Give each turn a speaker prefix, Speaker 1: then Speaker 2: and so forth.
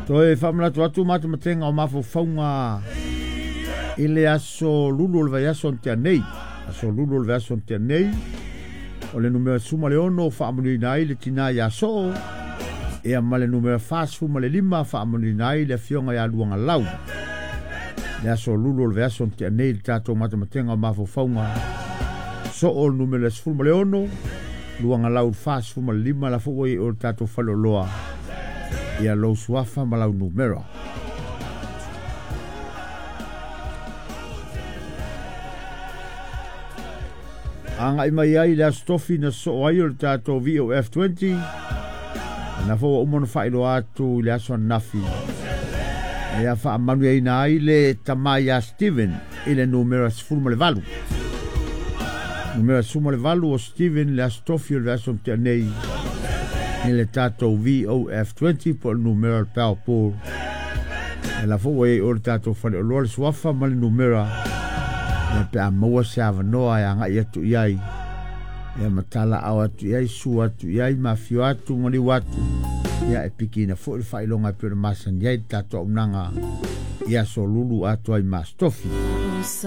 Speaker 1: Toe whamana tu atu mata matenga o mafo whaunga ile aso lulu le vai aso ntea nei. Aso lulu le vai aso ntea nei. O le numera suma le ono whaamuni nai le tina i aso. Ea ma le numera fuma le 5 whaamuni nai le fionga i aluanga lau. Le aso lulu le vai aso ntea nei le tato mata matenga o mafo whaunga. So o numera suma le ono. Luanga lau fuma le 5 la fuwa i o le tato whaloloa. Ia lo suafa malau numero. Anga ima iai le astofi na so ai o le tato VOF20. Na fo umona whaelo atu le aso nafi. Ia wha amanu ei na ai le Tamaya Steven i le numero sfurma le valu. Numero sfurma le valu o Steven le astofi o le aso mtea nei. Ni le tato VOF20 po le numero le Paupo. E la fo e o le tato whale o loa le suafa ma le numero. E pe a maua se avanoa e anga i atu iai. E matala au atu iai, su atu iai, mafio atu, ngoni watu. Ia e piki na fo le whailonga pe le masan iai tato unanga. Ia so lulu atu ai mastofi.